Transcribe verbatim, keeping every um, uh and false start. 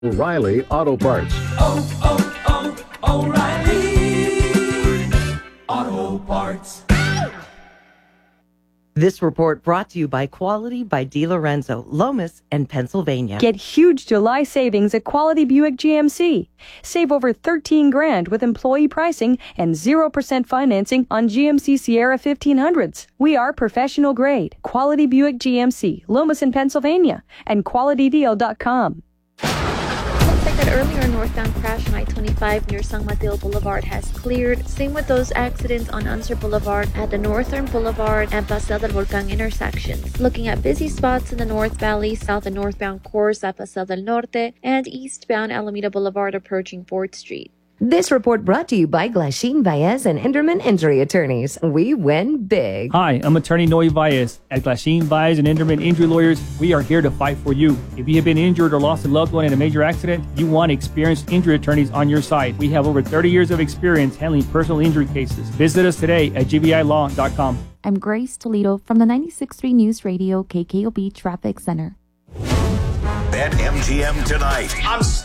O'Reilly Auto Parts. oh, oh, O'Reilly Auto Parts. This report brought to you by Quality by DiLorenzo, Lomas, and Pennsylvania. Get huge July savings at Quality Buick G M C. Save over thirteen grand with employee pricing and zero percent financing on G M C Sierra fifteen hundreds. We are professional grade. Quality Buick G M C, Lomas in Pennsylvania, and quality deal dot com. Looks like that earlier northbound crash on I twenty-five near San Mateo Boulevard has cleared. Same with those accidents on Unser Boulevard at the Northern Boulevard and Paseo del Volcán intersections. Looking at busy spots in the North Valley, south and northbound course at Paseo del Norte, and eastbound Alameda Boulevard approaching fourth Street. This report brought to you by Glasheen Baez and Enderman Injury Attorneys. We win big. Hi, I'm attorney Noe Baez. At Glasheen Baez and Enderman Injury Lawyers, we are here to fight for you. If you have been injured or lost a loved one in a major accident, you want experienced injury attorneys on your side. We have over thirty years of experience handling personal injury cases. Visit us today at G B I law dot com. I'm Grace Toledo from the ninety-six point three News Radio K K O B Traffic Center. Bet M G M tonight. I'm